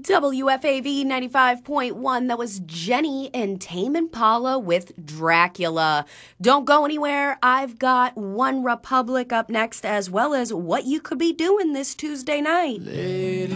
WFAV 95.1. That was Jenny and Tame Impala with Dracula. Don't go anywhere. I've got One Republic up next, as well as what you could be doing this Tuesday night.